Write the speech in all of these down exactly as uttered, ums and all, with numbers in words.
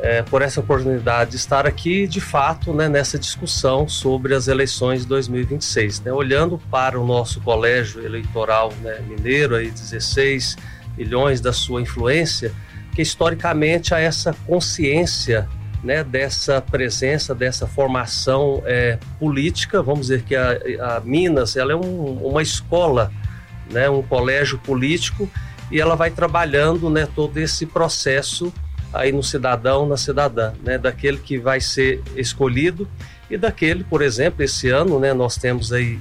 é, por essa oportunidade de estar aqui, de fato, né, nessa discussão sobre as eleições de dois mil e vinte e seis. Né? Olhando para o nosso colégio eleitoral, né, mineiro, aí dezesseis milhões da sua influência, que historicamente há essa consciência, né, dessa presença, dessa formação é, política. Vamos dizer que a, a Minas ela é um, uma escola, né, um colégio político, e ela vai trabalhando, né, todo esse processo aí no cidadão, na cidadã, né, daquele que vai ser escolhido e daquele, por exemplo, esse ano, né, nós temos aí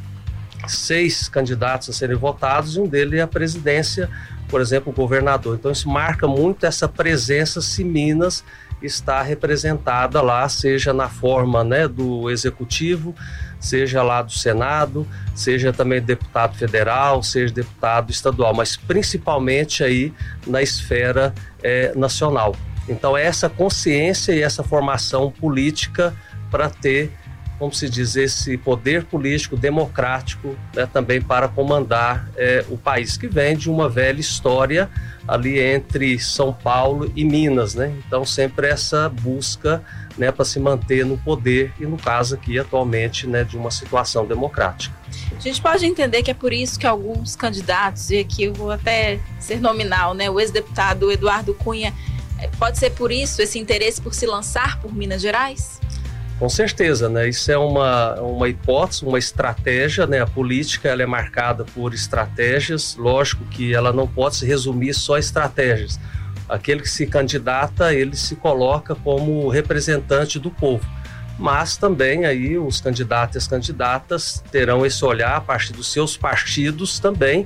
seis candidatos a serem votados, e um deles é a presidência, por exemplo, o governador. Então isso marca muito essa presença, se Minas está representada lá, seja na forma, né, do executivo, seja lá do Senado, seja também deputado federal, seja deputado estadual, mas principalmente aí na esfera é, nacional. Então é essa consciência e essa formação política para ter, como se diz, esse poder político democrático, né, também para comandar é, o país, que vem de uma velha história ali entre São Paulo e Minas, né? Então sempre essa busca, né, para se manter no poder, e no caso aqui atualmente, né, de uma situação democrática. A gente pode entender que é por isso que alguns candidatos, e aqui eu vou até ser nominal, né, o ex-deputado Eduardo Cunha, pode ser por isso esse interesse por se lançar por Minas Gerais? Com certeza, né? Isso é uma, uma hipótese, uma estratégia, né? A política ela é marcada por estratégias, lógico que ela não pode se resumir só a estratégias. Aquele que se candidata, ele se coloca como representante do povo, mas também aí os candidatos e as candidatas terão esse olhar a partir dos seus partidos também,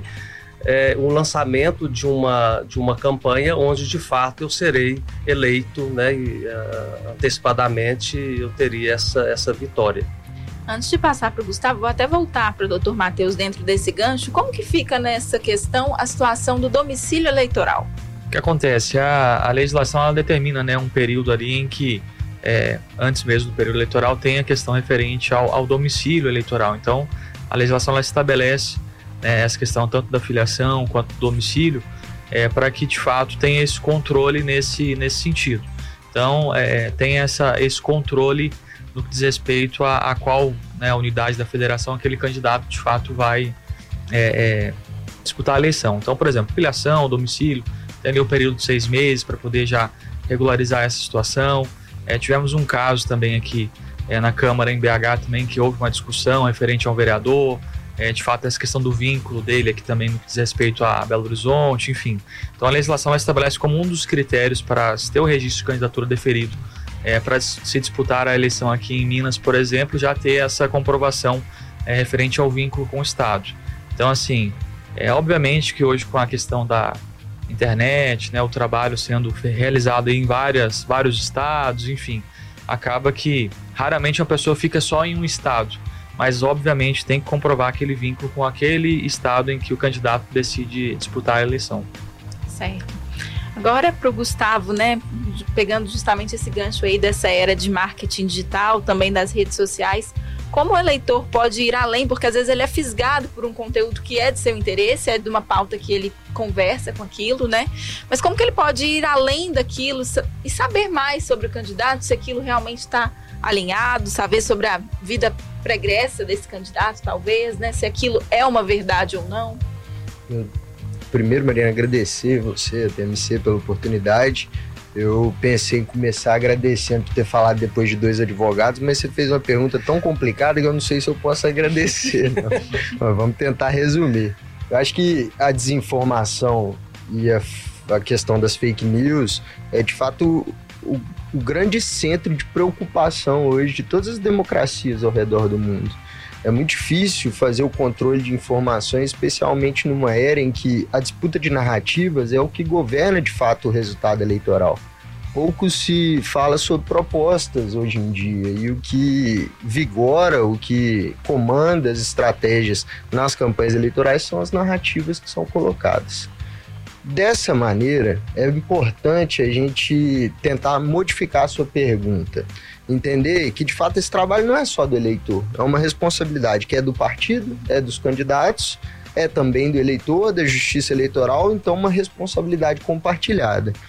É, um lançamento de uma, de uma campanha onde de fato eu serei eleito, né, e uh, antecipadamente eu teria essa, essa vitória. Antes de passar para o Gustavo, vou até voltar para o doutor Matheus dentro desse gancho. Como que fica nessa questão a situação do domicílio eleitoral? O que acontece? A, a legislação ela determina, né, um período ali em que, é, antes mesmo do período eleitoral, tem a questão referente ao, ao domicílio eleitoral. Então, a legislação ela estabelece É, essa questão tanto da filiação quanto do domicílio, é, para que de fato tenha esse controle nesse, nesse sentido. Então, é, tem essa, esse controle no que diz respeito a, a qual, né, a unidade da federação aquele candidato de fato vai é, é, disputar a eleição. Então, por exemplo, filiação, domicílio, tem ali o período de seis meses para poder já regularizar essa situação. É, tivemos um caso também aqui é, na Câmara em B H também, que houve uma discussão referente ao vereador. É, de fato, essa questão do vínculo dele aqui também no que diz respeito a Belo Horizonte, enfim. Então, a legislação ela estabelece como um dos critérios para se ter o registro de candidatura deferido, é, para se disputar a eleição aqui em Minas, por exemplo, já ter essa comprovação é, referente ao vínculo com o Estado. Então, assim, é, obviamente que hoje com a questão da internet, né, o trabalho sendo realizado em várias, vários estados, enfim, acaba que raramente uma pessoa fica só em um estado, mas obviamente tem que comprovar aquele vínculo com aquele estado em que o candidato decide disputar a eleição. Certo. Agora para o Gustavo, né, pegando justamente esse gancho aí dessa era de marketing digital, também das redes sociais, como o eleitor pode ir além, porque às vezes ele é fisgado por um conteúdo que é de seu interesse, é de uma pauta que ele conversa com aquilo, né? Mas como que ele pode ir além daquilo e saber mais sobre o candidato, se aquilo realmente está alinhado, saber sobre a vida pregressa desse candidato, talvez, né? Se aquilo é uma verdade ou não? Eu, primeiro, Mariana, agradecer você, a T M C, pela oportunidade. Eu pensei em começar agradecendo por ter falado depois de dois advogados, mas você fez uma pergunta tão complicada que eu não sei se eu posso agradecer. Mas vamos tentar resumir. Eu acho que a desinformação e a, a questão das fake news é, de fato, o, o grande centro de preocupação hoje de todas as democracias ao redor do mundo. É muito difícil fazer o controle de informações, especialmente numa era em que a disputa de narrativas é o que governa de fato o resultado eleitoral. Pouco se fala sobre propostas hoje em dia, e o que vigora, o que comanda as estratégias nas campanhas eleitorais são as narrativas que são colocadas. Dessa maneira, é importante a gente tentar modificar a sua pergunta. Entender que, de fato, esse trabalho não é só do eleitor. É uma responsabilidade que é do partido, é dos candidatos, é também do eleitor, da justiça eleitoral, então uma responsabilidade compartilhada.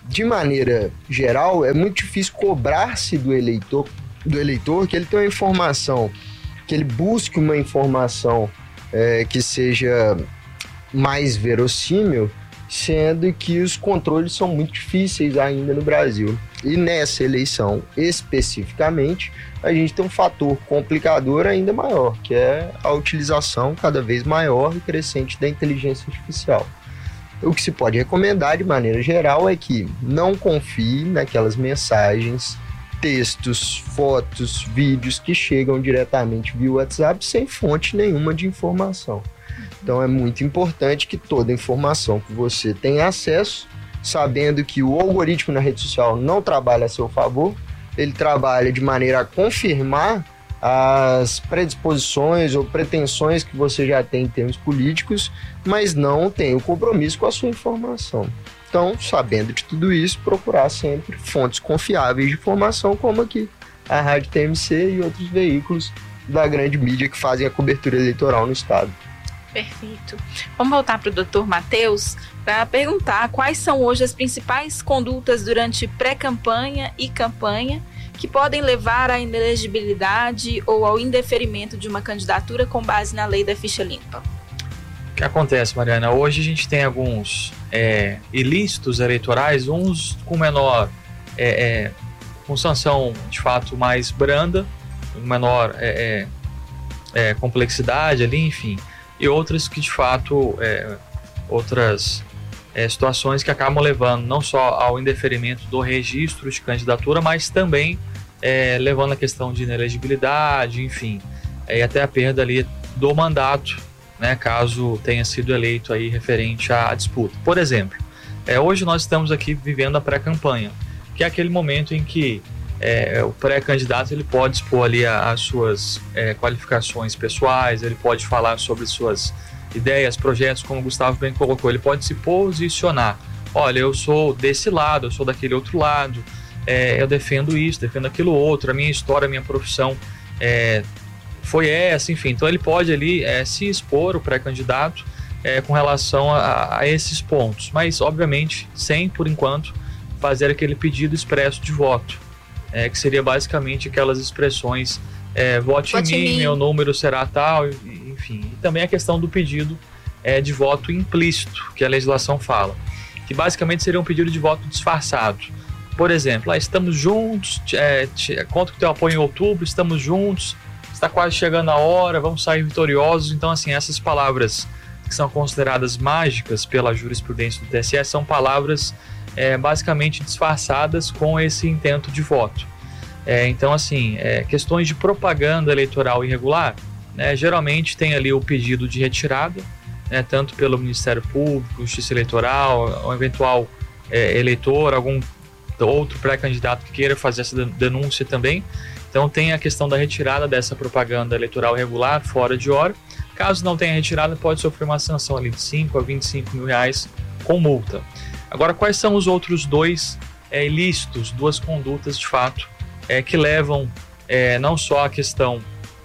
de maneira geral, é muito difícil cobrar-se do eleitor, do eleitor que ele tenha uma informação, que ele busque uma informação é, que seja mais verossímil, sendo que os controles são muito difíceis ainda no Brasil. E nessa eleição, especificamente, a gente tem um fator complicador ainda maior, que é a utilização cada vez maior e crescente da inteligência artificial. O que se pode recomendar, de maneira geral, é que não confie naquelas mensagens, textos, fotos, vídeos que chegam diretamente via WhatsApp sem fonte nenhuma de informação. Então é muito importante que toda informação que você tenha acesso, sabendo que o algoritmo na rede social não trabalha a seu favor, ele trabalha de maneira a confirmar as predisposições ou pretensões que você já tem em termos políticos, mas não tem o compromisso com a sua informação. Então, sabendo de tudo isso, procurar sempre fontes confiáveis de informação, como aqui a Rádio T M C e outros veículos da grande mídia que fazem a cobertura eleitoral no estado. Perfeito. Vamos voltar para o doutor Matheus para perguntar quais são hoje as principais condutas durante pré-campanha e campanha que podem levar à inelegibilidade ou ao indeferimento de uma candidatura com base na lei da ficha limpa. O que acontece, Mariana? Hoje a gente tem alguns é, ilícitos eleitorais, uns com menor, é, é, com sanção de fato mais branda, menor é, é, é, complexidade ali, enfim, e outras que de fato, é, outras é, situações que acabam levando não só ao indeferimento do registro de candidatura, mas também é, levando a questão de inelegibilidade, enfim, é, e até a perda ali do mandato, né, caso tenha sido eleito aí referente à disputa. Por exemplo, é, hoje nós estamos aqui vivendo a pré-campanha, que é aquele momento em que é, o pré-candidato ele pode expor ali a, as suas é, qualificações pessoais, ele pode falar sobre suas ideias, projetos, como o Gustavo bem colocou, ele pode se posicionar. Olha, eu sou desse lado, eu sou daquele outro lado, é, eu defendo isso, defendo aquilo outro, a minha história, a minha profissão é, foi essa, enfim. Então ele pode ali é, se expor, o pré-candidato, é, com relação a, a esses pontos, mas obviamente sem, por enquanto, fazer aquele pedido expresso de voto, é, que seria basicamente aquelas expressões é, vote, vote em mim, mim, meu número será tal, enfim. E também a questão do pedido é, de voto implícito, que a legislação fala, que basicamente seria um pedido de voto disfarçado. Por exemplo, ah, estamos juntos, é, te, conto com o teu apoio em outubro, estamos juntos, está quase chegando a hora, vamos sair vitoriosos. Então, assim, essas palavras que são consideradas mágicas pela jurisprudência do T S E são palavras é, basicamente disfarçadas com esse intento de voto. É, então, assim, é, questões de propaganda eleitoral irregular, né, geralmente tem ali o pedido de retirada, né, tanto pelo Ministério Público, Justiça Eleitoral, um eventual é, eleitor, algum outro pré-candidato que queira fazer essa denúncia também. Então tem a questão da retirada dessa propaganda eleitoral irregular, fora de hora. Caso não tenha retirada, pode sofrer uma sanção ali de cinco a vinte e cinco mil reais com multa. Agora, quais são os outros dois é, ilícitos, duas condutas de fato, é, que levam é, não só a questão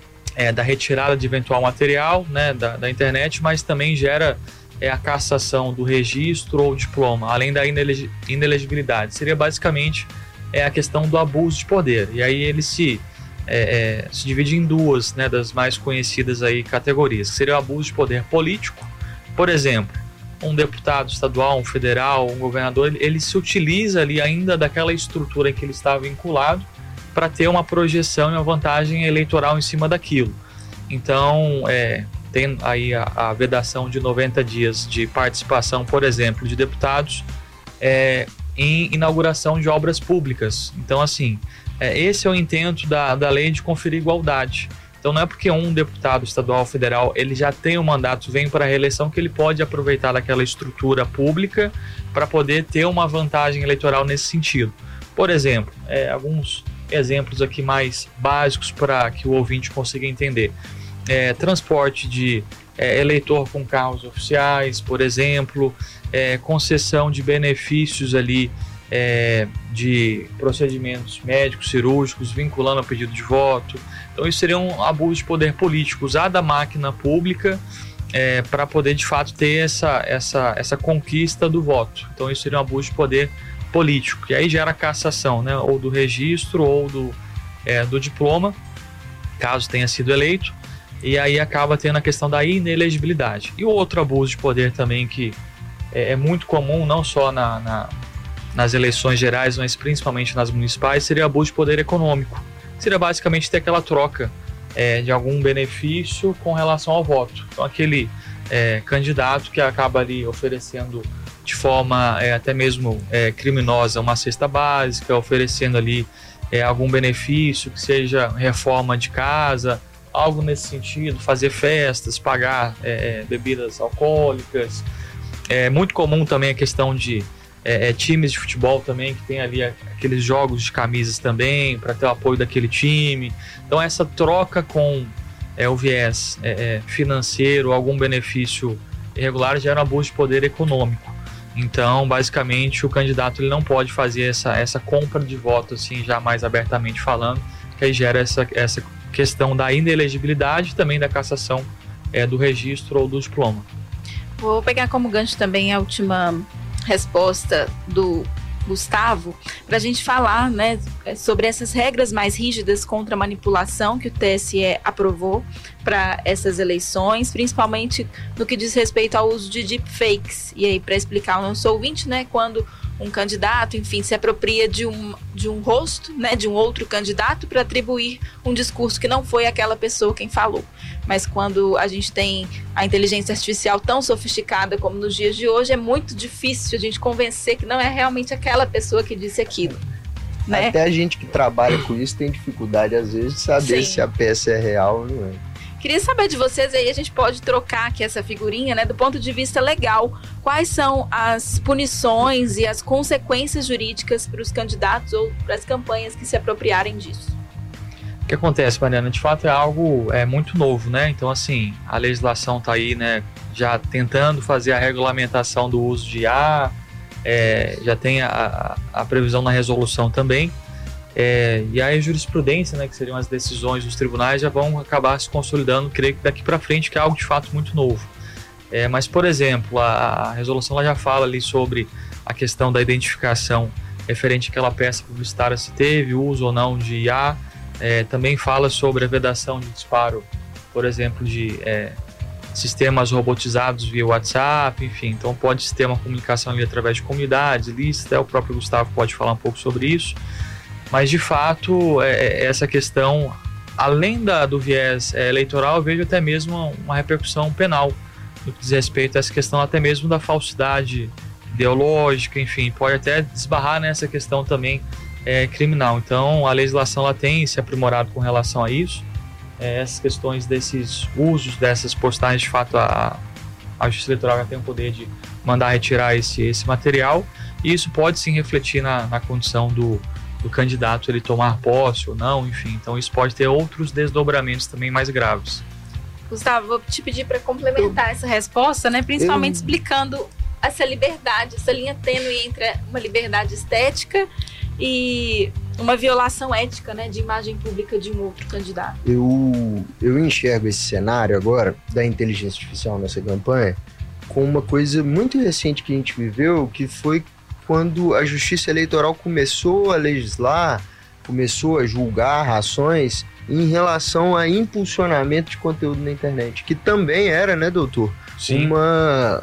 é, da retirada de eventual material, né, da, da internet, mas também gera é, a cassação do registro ou diploma, além da inelegi- inelegibilidade. Seria basicamente é, a questão do abuso de poder. E aí ele se, é, é, se divide em duas, né, das mais conhecidas aí categorias, que seria o abuso de poder político. Por exemplo, um deputado estadual, um federal, um governador, ele, ele se utiliza ali ainda daquela estrutura em que ele está vinculado para ter uma projeção e uma vantagem eleitoral em cima daquilo. Então, é, tem aí a, a vedação de noventa dias de participação, por exemplo, de deputados é, em inauguração de obras públicas. Então, assim, é, esse é o intento da, da lei de conferir igualdade. Então, não é porque um deputado estadual ou federal ele já tem um mandato, vem para a reeleição, que ele pode aproveitar daquela estrutura pública para poder ter uma vantagem eleitoral nesse sentido. Por exemplo, é, alguns exemplos aqui mais básicos para que o ouvinte consiga entender. É, transporte de é, eleitor com carros oficiais, por exemplo, é, concessão de benefícios ali é, de procedimentos médicos, cirúrgicos, vinculando ao pedido de voto. Então isso seria um abuso de poder político, usar da máquina pública é, para poder de fato ter essa, essa, essa conquista do voto. Então isso seria um abuso de poder político, e aí gera cassação, né, ou do registro ou do, é, do diploma, caso tenha sido eleito, e aí acaba tendo a questão da inelegibilidade. E o outro abuso de poder também que é, é muito comum, não só na, na, nas eleições gerais, mas principalmente nas municipais, seria o abuso de poder econômico. Seria basicamente ter aquela troca é, de algum benefício com relação ao voto. Então aquele é, candidato que acaba ali oferecendo de forma é, até mesmo é, criminosa uma cesta básica, oferecendo ali é, algum benefício, que seja reforma de casa, algo nesse sentido, fazer festas, pagar é, bebidas alcoólicas. É muito comum também a questão de é, é, times de futebol também, que tem ali aqueles jogos de camisas também, para ter o apoio daquele time. Então essa troca com é, o viés é, é, financeiro, algum benefício irregular, gera um abuso de poder econômico. Então, basicamente, o candidato ele não pode fazer essa, essa compra de voto, assim, já mais abertamente falando, que aí gera essa, essa questão da inelegibilidade e também da cassação é, do registro ou do diploma. Vou pegar como gancho também a última resposta do Gustavo, para a gente falar, né, sobre essas regras mais rígidas contra a manipulação que o T S E aprovou para essas eleições, principalmente no que diz respeito ao uso de deepfakes. E aí, para explicar ao nosso ouvinte, né, quando um candidato, enfim, se apropria de um, de um rosto, né, de um outro candidato para atribuir um discurso que não foi aquela pessoa quem falou. Mas quando a gente tem a inteligência artificial tão sofisticada como nos dias de hoje, é muito difícil a gente convencer que não é realmente aquela pessoa que disse aquilo. Né? Até a gente que trabalha com isso tem dificuldade, às vezes, de saber Sim. se a peça é real ou não é. Queria saber de vocês, aí a gente pode trocar aqui essa figurinha, né, do ponto de vista legal. Quais são as punições e as consequências jurídicas para os candidatos ou para as campanhas que se apropriarem disso? O que acontece, Mariana? De fato é algo é, muito novo, né? Então, assim, a legislação está aí, né, já tentando fazer a regulamentação do uso de I A, é, já tem a, a previsão na resolução também. É, e aí a jurisprudência, né, que seriam as decisões dos tribunais, já vão acabar se consolidando, creio que daqui para frente, que é algo de fato muito novo. É, mas, por exemplo, a, a resolução ela já fala ali sobre a questão da identificação referente àquela peça publicitária, se teve uso ou não de I A. É, também fala sobre a vedação de disparo, por exemplo, de é, sistemas robotizados via WhatsApp, enfim. Então pode ter uma comunicação ali através de comunidades, listas, o próprio Gustavo pode falar um pouco sobre isso. Mas, de fato, é, essa questão, além da, do viés é, eleitoral, eu vejo até mesmo uma, uma repercussão penal no que diz respeito a essa questão até mesmo da falsidade ideológica, enfim, pode até desbarrar nessa questão também é, criminal. Então, a legislação ela tem se aprimorado com relação a isso. É, essas questões desses usos dessas postagens, de fato, a, a Justiça Eleitoral já tem o poder de mandar retirar esse, esse material, e isso pode sim refletir na, na condição do do candidato ele tomar posse ou não, enfim. Então isso pode ter outros desdobramentos também mais graves. Gustavo, vou te pedir para complementar eu, essa resposta, né? Principalmente eu... explicando essa liberdade, essa linha tênue entre uma liberdade estética e uma violação ética, né, de imagem pública de um outro candidato. Eu, eu enxergo esse cenário agora da inteligência artificial nessa campanha com uma coisa muito recente que a gente viveu, que foi quando a Justiça Eleitoral começou a legislar, começou a julgar ações em relação a impulsionamento de conteúdo na internet, que também era, né, doutor? Sim. Uma,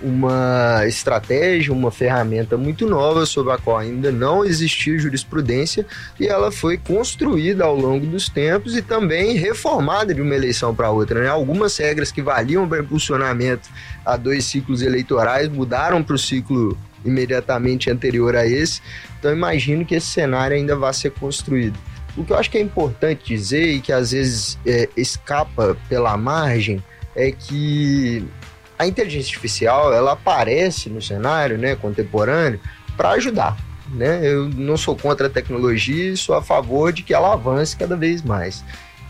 uma estratégia, uma ferramenta muito nova sobre a qual ainda não existia jurisprudência, e ela foi construída ao longo dos tempos e também reformada de uma eleição para outra, né? Algumas regras que valiam para impulsionamento a dois ciclos eleitorais mudaram para o ciclo imediatamente anterior a esse. Então imagino que esse cenário ainda vai ser construído. O que eu acho que é importante dizer e que às vezes é, escapa pela margem é que a inteligência artificial ela aparece no cenário, né, contemporâneo para ajudar, né? Eu não sou contra a tecnologia e sou a favor de que ela avance cada vez mais.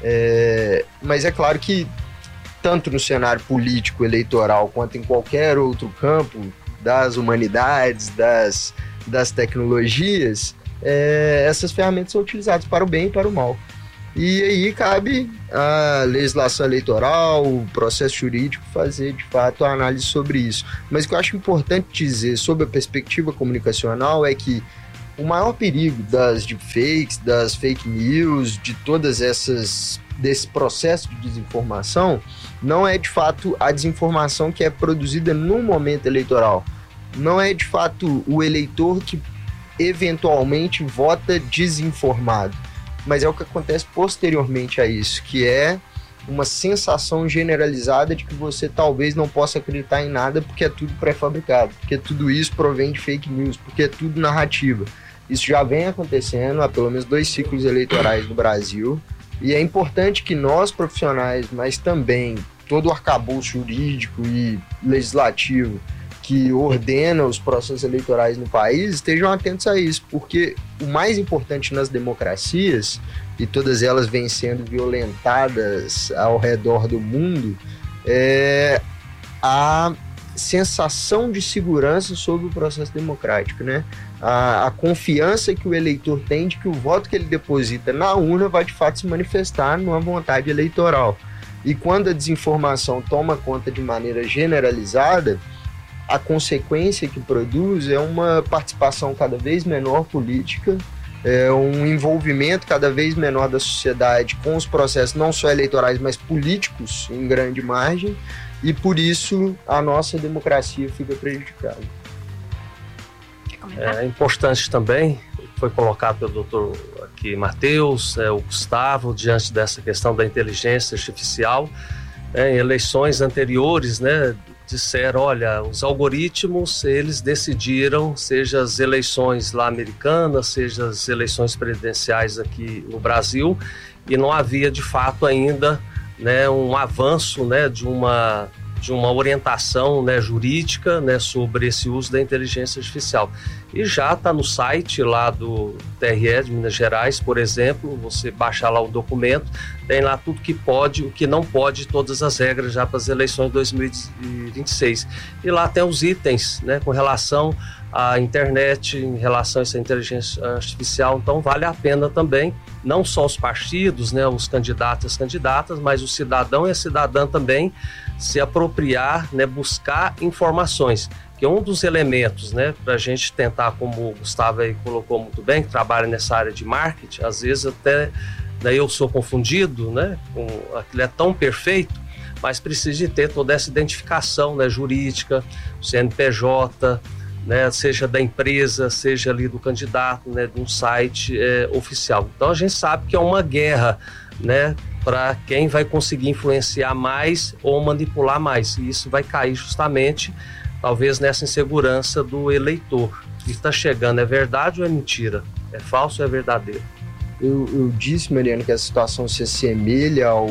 É, mas é claro que tanto no cenário político, eleitoral, quanto em qualquer outro campo das humanidades, das, das tecnologias, é, essas ferramentas são utilizadas para o bem e para o mal. E aí cabe a legislação eleitoral, o processo jurídico fazer de fato a análise sobre isso. Mas o que eu acho importante dizer sobre a perspectiva comunicacional é que o maior perigo das deepfakes, das fake news, de todas essas, desse processo de desinformação, não é de fato a desinformação que é produzida no momento eleitoral. Não é de fato o eleitor que eventualmente vota desinformado, mas é o que acontece posteriormente a isso, que é uma sensação generalizada de que você talvez não possa acreditar em nada porque é tudo pré-fabricado, porque tudo isso provém de fake news, porque é tudo narrativa. Isso já vem acontecendo há pelo menos dois ciclos eleitorais no Brasil, e é importante que nós profissionais, mas também todo o arcabouço jurídico e legislativo que ordena os processos eleitorais no país estejam atentos a isso, porque o mais importante nas democracias, e todas elas vêm sendo violentadas ao redor do mundo, é a sensação de segurança sobre o processo democrático, né? A, a confiança que o eleitor tem de que o voto que ele deposita na urna vai de fato se manifestar numa vontade eleitoral. E quando a desinformação toma conta de maneira generalizada, a consequência que produz é uma participação cada vez menor política, é um envolvimento cada vez menor da sociedade com os processos não só eleitorais, mas políticos em grande margem, e por isso a nossa democracia fica prejudicada. É importante também, foi colocado pelo doutor aqui Matheus, é, o Gustavo, diante dessa questão da inteligência artificial, é, em eleições anteriores, né, disseram, olha, os algoritmos, eles decidiram, seja as eleições lá americanas, seja as eleições presidenciais aqui no Brasil, e não havia de fato ainda, né, um avanço, né, de uma de uma orientação, né, jurídica, né, sobre esse uso da inteligência artificial. E já está no site lá do T R E de Minas Gerais, por exemplo, você baixa lá o documento, tem lá tudo que pode, o que não pode, todas as regras já para as eleições de dois mil e vinte e seis. E lá tem os itens, né, com relação à internet, em relação a essa inteligência artificial. Então vale a pena também, não só os partidos, né, os candidatos e as candidatas, mas o cidadão e a cidadã também se apropriar, né, buscar informações. Que um dos elementos, né, para a gente tentar, como o Gustavo aí colocou muito bem, que trabalha nessa área de marketing, às vezes até, né, eu sou confundido, né, com aquilo é tão perfeito, mas precisa de ter toda essa identificação, né, jurídica, C N P J, né, seja da empresa, seja ali do candidato, né, de um site é, oficial. Então a gente sabe que é uma guerra, né, para quem vai conseguir influenciar mais ou manipular mais, e isso vai cair justamente talvez nessa insegurança do eleitor. O que está chegando é verdade ou é mentira? É falso ou é verdadeiro? Eu, eu disse, Mariana, que a situação se assemelha ao,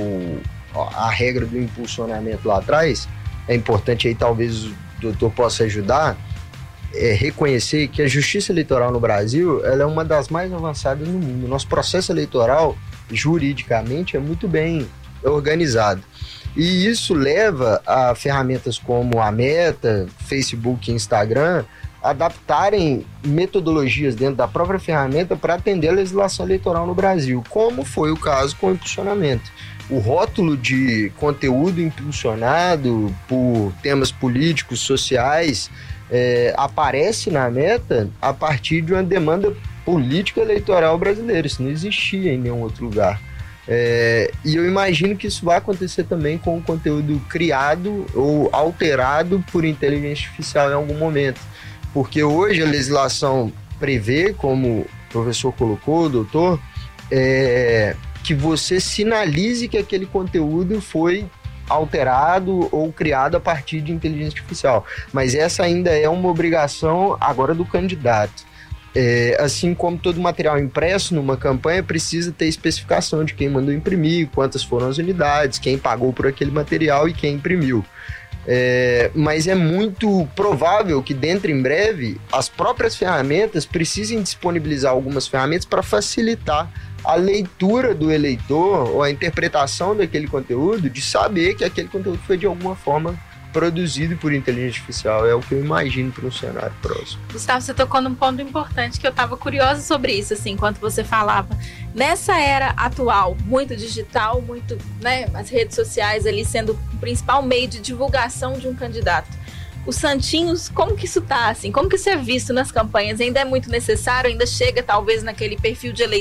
à regra do impulsionamento lá atrás. É importante aí, talvez o doutor possa ajudar, é reconhecer que a justiça eleitoral no Brasil ela é uma das mais avançadas no mundo. Nosso processo eleitoral, juridicamente, é muito bem organizado. E isso leva a ferramentas como a Meta, Facebook e Instagram adaptarem metodologias dentro da própria ferramenta para atender a legislação eleitoral no Brasil, como foi o caso com o impulsionamento. O rótulo de conteúdo impulsionado por temas políticos, sociais, é, aparece na Meta a partir de uma demanda política eleitoral brasileira. Isso não existia em nenhum outro lugar. É, e eu imagino que isso vai acontecer também com o conteúdo criado ou alterado por inteligência artificial em algum momento. Porque hoje a legislação prevê, como o professor colocou, doutor, é, que você sinalize que aquele conteúdo foi alterado ou criado a partir de inteligência artificial. Mas essa ainda é uma obrigação agora do candidato. É, assim como todo material impresso numa campanha precisa ter especificação de quem mandou imprimir, quantas foram as unidades, quem pagou por aquele material e quem imprimiu. É, mas é muito provável que dentro em breve as próprias ferramentas precisem disponibilizar algumas ferramentas para facilitar a leitura do eleitor ou a interpretação daquele conteúdo, de saber que aquele conteúdo foi de alguma forma produzido por inteligência artificial. É o que eu imagino para um cenário próximo. Gustavo, você tocou num ponto importante que eu estava curiosa sobre isso, assim, enquanto você falava. Nessa era atual, muito digital, muito, né, as redes sociais ali sendo o principal meio de divulgação de um candidato. Os santinhos, como que isso tá, assim? Como que isso é visto nas campanhas? Ainda é muito necessário? Ainda chega, talvez, naquele perfil de eleitor